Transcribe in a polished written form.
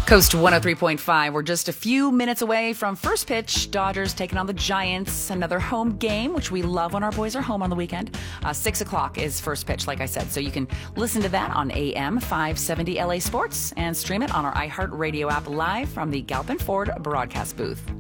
Coast 103.5. We're just a few minutes away from first pitch. Dodgers taking on the Giants. Another home game, which we love when our boys are home on the weekend. 6 o'clock is first pitch, like I said. So you can listen to that on AM 570 LA Sports and stream it on our iHeartRadio app live from the Galpin Ford broadcast booth.